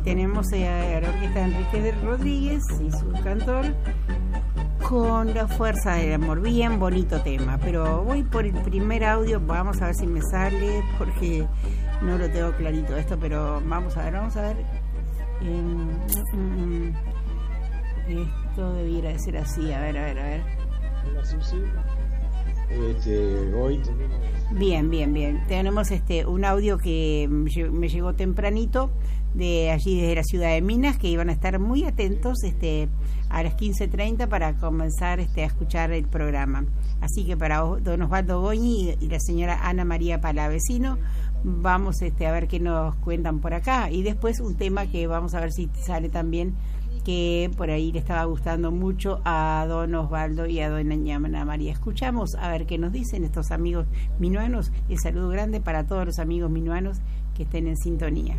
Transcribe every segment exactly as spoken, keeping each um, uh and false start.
tenemos eh, a la orquesta de Enrique Rodríguez y su cantor con La Fuerza del Amor. Bien bonito tema, pero voy por el primer audio, vamos a ver si me sale, porque no lo tengo clarito esto, pero vamos a ver, vamos a ver. Eh, mm, mm, esto debiera de ser así, a ver, a ver, a ver. Hola, Susi. Este, hoy tenemos... Bien, bien, bien. Tenemos este un audio que me llegó tempranito de allí desde la ciudad de Minas, que iban a estar muy atentos este a las quince treinta para comenzar este a escuchar el programa. Así que para don Osvaldo Goñi y la señora Ana María Palavecino, vamos este a ver qué nos cuentan por acá. Y después un tema que vamos a ver si sale también, que por ahí le estaba gustando mucho a don Osvaldo y a doña Ana María. Escuchamos a ver qué nos dicen estos amigos minuanos. El saludo grande para todos los amigos minuanos que estén en sintonía.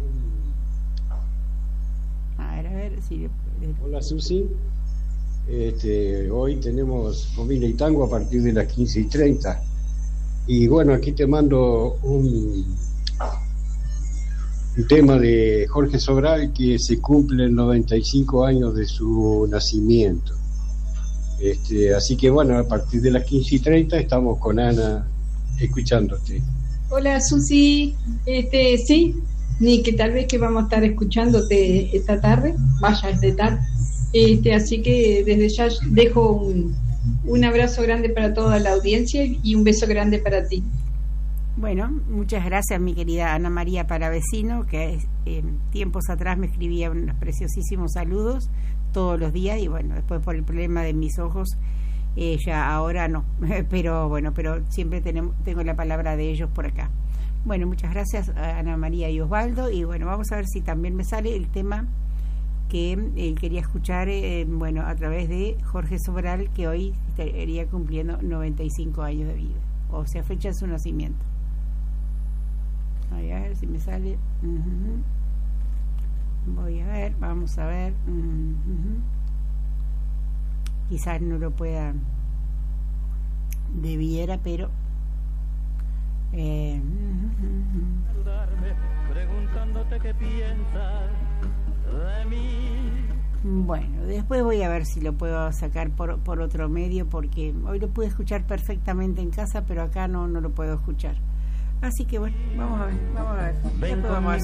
A ver, a ver si... Hola, Susi. Este, hoy tenemos Comida y Tango a partir de las quince y treinta. Y bueno, aquí te mando un... un tema de Jorge Sobral, que se cumplen noventa y cinco años de su nacimiento. Este, así que bueno, a partir de las quince y treinta estamos con Ana escuchándote. Hola, Susi. Este, sí, ni que tal vez que vamos a estar escuchándote esta tarde, vaya, es de tarde. Este, así que desde ya dejo un, un abrazo grande para toda la audiencia y un beso grande para ti. Bueno, muchas gracias, mi querida Ana María Palavecino, que eh, tiempos atrás me escribía unos preciosísimos saludos todos los días, y bueno, después por el problema de mis ojos, eh, ya ahora no, pero bueno, pero siempre tenemos, tengo la palabra de ellos por acá. Bueno, muchas gracias a Ana María y Osvaldo, y bueno, vamos a ver si también me sale el tema que eh, quería escuchar, eh, bueno, a través de Jorge Sobral, que hoy estaría cumpliendo noventa y cinco años de vida, o sea, fecha de su nacimiento. A ver si me sale. Uh-huh. Voy a ver, vamos a ver. Uh-huh. Quizás no lo pueda, debiera, pero eh, uh-huh. Preguntándote qué piensas de mí. Bueno, después voy a ver si lo puedo sacar por, por otro medio, porque hoy lo pude escuchar perfectamente en casa, pero acá no, no lo puedo escuchar. Así que bueno, vamos a ver, vamos a ver. Después vamos a ver.